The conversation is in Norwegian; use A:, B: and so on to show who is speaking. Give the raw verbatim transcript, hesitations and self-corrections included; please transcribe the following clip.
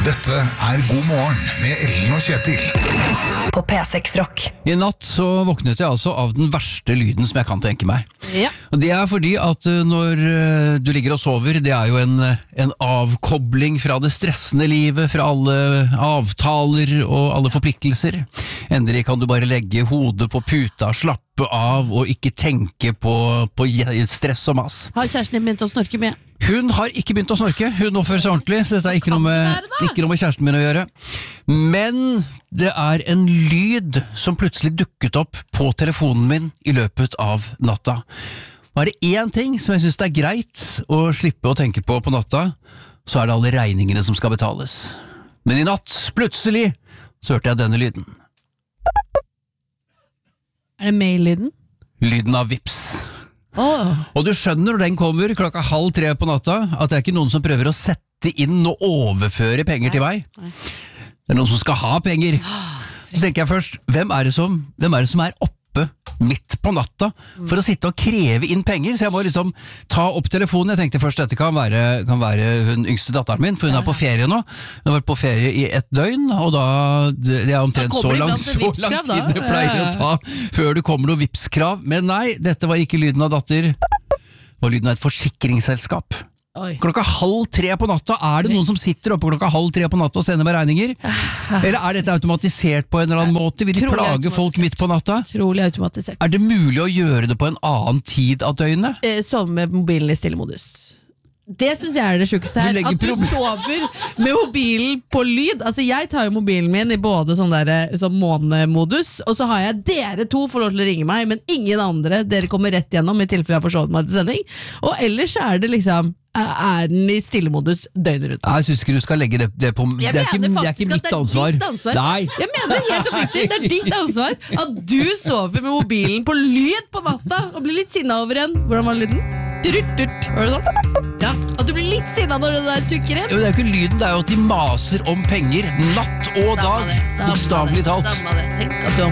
A: Dette er God morgen med Ellen og Kjetil.
B: På P seks Rock.
C: I natt så våknet jeg altså av den verste lyden som jeg kan tenke meg.
D: Ja.
C: Og det er fordi at uh, når uh, du ligger og sover, det er jo en, en avkobling fra det stressende livet, fra alle avtaler og alle forpliktelser. Endelig kan du bare legge hodet på puta, slappe av og ikke tenke på, på stress og mas.
D: Har kjæresten din begynt å snorke mye?
C: Hun har ikke begynt å snorke, hun oppfører seg ordentlig, så dette er ikke noe, med, ikke noe med kjæresten min å gjøre. Men det er en lyd som plutselig dukket opp på telefonen min i løpet av natta. Og er det én ting som jeg synes det er greit å slippe å tenke på på natta, så er det alle regningene som skal betales. Men i natt, plutselig, så hørte jeg denne lyden.
D: Er det mail-lyden?
C: Lyden av vips.
D: Oh.
C: Og du skjønner når den kommer klokka halv tre på natta, at det er ikke noen som prøver å sette inn og overføre penger
D: Nei.
C: til meg.
D: Nei.
C: Det er noen som skal ha penger. Så tenker jeg først, hvem er det som, hvem er det som er oppe midt på natta for å sitte og kreve inn penger? Så jeg må liksom ta opp telefonen. Jeg tenkte først dette kan være, kan være hun yngste datteren min, for hun er på ferie nå. Hun har vært på ferie i et døgn, og da det er omtrent så lang, så lang tid det pleier å ta før det kommer noe vipskrav. Men nei, dette var ikke lyden av datter. Det var lyden av et forsikringsselskap.
D: Oi.
C: Klokka halv tre på natta, er det noen som sitter oppe klokka halv tre på natta og sender meg regninger? Eller er dette automatisert på en eller annen måte? Vil de
D: Trolig
C: plage folk midt på natta?
D: Trolig automatisert.
C: Er det mulig å gjøre det på en annen tid av døgnet?
D: Eh, Som med mobilen i stillemodus. Det synes jeg er det sjukeste her.
C: Du legger
D: At du
C: problem-
D: sover med mobilen på lyd. Altså Jeg tar jo mobilen min i både sånn der, sånn månemodus, og så har jeg dere to får lov til å ringe meg, men ingen andre. Dere kommer rett gjennom i tilfelle jeg har forsovet meg til sending. Og ellers er det liksom er den i stillemodus døgnet rundt.
C: Jeg synes ikke du skal legge det, det på det
D: Jeg
C: er, ikke,
D: mener
C: det er ikke
D: faktisk
C: mitt
D: at det er
C: ansvar.
D: ditt ansvar.
C: Nei.
D: Jeg mener helt oppriktig, det er ditt ansvar at du sover med mobilen på lyd på natta og blir litt sinna over en. Hvordan var lyden? Durut, durut. Var det sånn? Ja, at du blir litt sinna når det der tukker inn.
C: Jo, det er jo ikke lyden, det er jo at de maser om penger natt og dag, bokstavelig talt.
D: Samme det. Tenk at du har